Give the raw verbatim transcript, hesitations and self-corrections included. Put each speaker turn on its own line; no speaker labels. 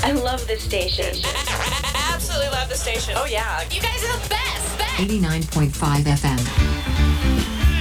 I love this station.
Absolutely love the station. Oh, yeah. You guys are the best. best.
eighty-nine point five F M.